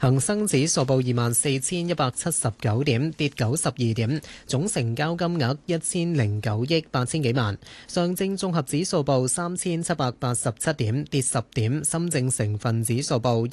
恒生指數報24,179點，跌92點，總成交金額1009億8千幾萬。上證綜合指數報3787點，跌10點。深證成分指數報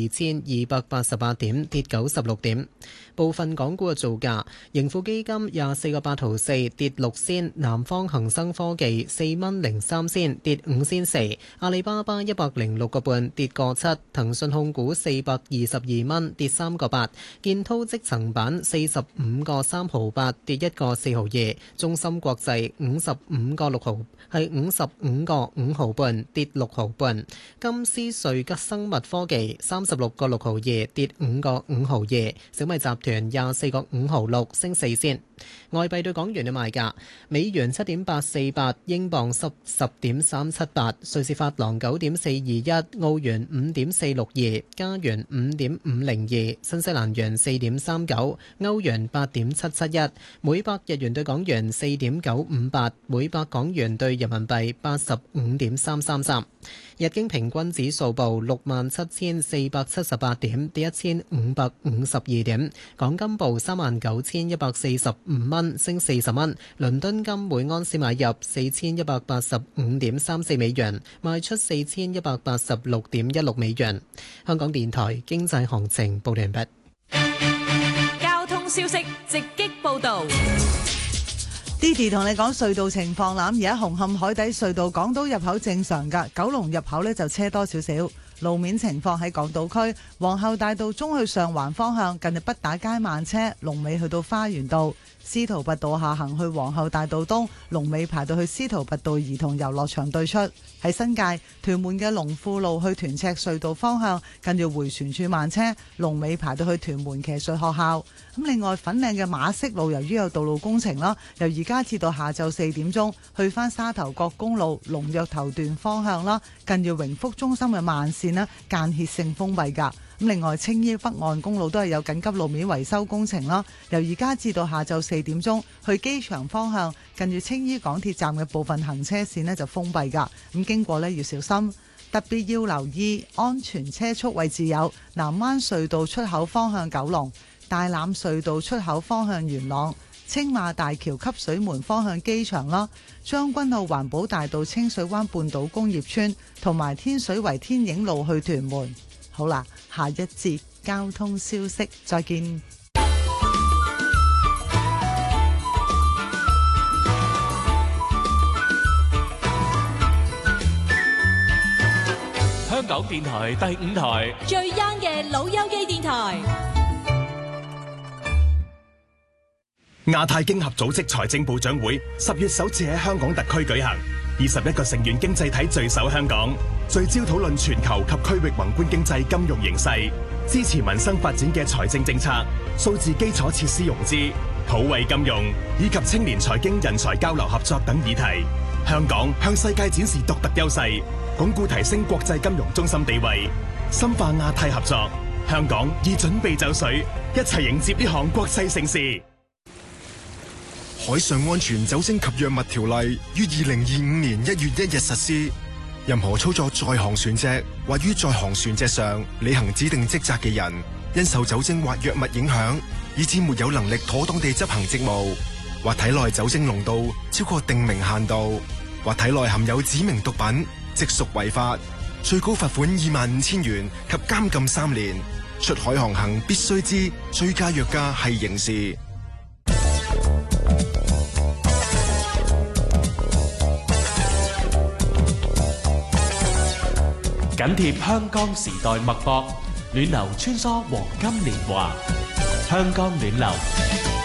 12,288點，跌96點。部分港股嘅造價：盈富基金24個8毫4，跌6仙；南方恒生科技4蚊03仙，跌5仙4；阿里巴巴106個半，跌個7；騰訊控股422蚊，跌3個8；建滔積層板45個3毫8，跌1個4毫2；中芯國際55個6毫，係55個5毫半，跌6毫半；金斯瑞吉生物科技36個6毫2，跌5個5毫2；小米集團24個5毫6，升4仙。外幣對港元嘅賣價：美元7.848，英鎊10.378，瑞士法郎9.421，澳元5.462，加元5.502，新西蘭元4.39，歐元8.771，每百日元對港元4.958，每百港元對人民幣85.333。日經平均指數報67,478點，跌1552點。港金報39,145蚊，升40蚊。倫敦金每盎司買入4185.34美元，賣出4186.16美元。香港電台經濟行情報完畢。 交通消息直擊報導。 Didi 同你講隧道情況啦，而家紅磡海底隧道港島入口正常㗎，九龍入口呢就車多少少。路面情況喺港島區皇后大道中去上環方向，近日畢打街慢車，龍尾去到花園道。司徒拔道下行去皇后大道東，龍尾排到去司徒拔道兒童遊樂場對出。喺新界屯門嘅龍富路去屯赤隧道方向，近住迴旋處慢車，龍尾排到去屯門騎術學校。咁另外粉嶺嘅馬適路由於有道路工程啦，由而家至到下晝4點鐘，去返沙頭角公路龍躍頭段方向啦，近住榮福中心嘅慢線啦，間歇性封閉㗎。咁另外青衣北岸公路都係有緊急路面維修工程啦，由而家至到下晝4點鐘，去機場方向近住青衣港鐵站嘅部分行車線呢就封閉㗎，咁經過呢要小心，特別要留意安全車速位置有南灣隧道出口方向九龍、大欖隧道出口方向元朗、青馬大橋汲水門方向機場啦、將軍澳環保大道清水灣半島工業村同埋天水圍天影路去屯門。好啦，下一節交通消息，再見。 香港電台第5台最 young 嘅老友記電台。 亞太經合組織財政部長會10月首次喺香港特區舉行，21個成員經濟體聚首香港，聚焦討論全球及區域宏觀經濟金融形勢，支持民生發展嘅財政政策、數字基礎設施融資、普惠金融以及青年財經人才交流合作等議題。香港向世界展示獨特優勢，鞏固提升國際金融中心地位，深化亞太合作。香港已準備就緒，一齊迎接呢項國際盛事。 海上安全酒精及藥物條例於2025年1月1日實施。任何操作在航船隻或於在航船隻上履行指定職責嘅人，因受酒精或藥物影響，以致沒有能力妥當地執行職務，或體內酒精濃度超過定明限度，或體內含有指明毒品，即屬違法，最高罰款25,000元及監禁3年。出海航行必須知醉駕藥駕係刑事。 緊貼香港時代脈搏，暖流穿梭黃金年華，香港暖流。